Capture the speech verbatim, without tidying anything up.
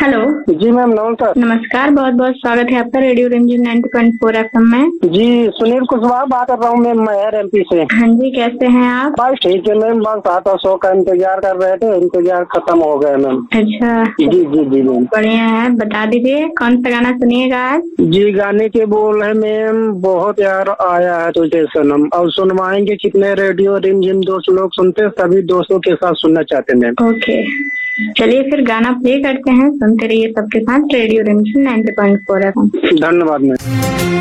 Hello. जी ma'am नमस्कार। नमस्कार, बहुत बहुत स्वागत है आपका रेडियो रिमझिम नाइंटी पॉइंट फोर एफएम में। जी सुनील कुशवाहा बात कर रहा हूँ मैम, महर एमपी से। हाँ जी, कैसे हैं आप? बस ठीक है मैम, बस आता सौ का इंतजार कर रहे थे, इंतजार खत्म हो गया मैम। अच्छा, जी जी जी मैम, बढ़िया है। बता दीजिए कौन सा गाना सुनिएगा आज? जी गाने के बोल है मैम, बहुत यार आया है तुझे सनम, और सुनवाएंगे कितने रेडियो रिमझिम दोस्त लोग सुनते, सभी दोस्तों के साथ सुनना चाहते मैम। ओके, चलिए फिर गाना प्ले करते हैं, सुनते रहिए सबके साथ रेडियो रिमझिम नाइंटी पॉइंट फोर एफएम। धन्यवाद मैम।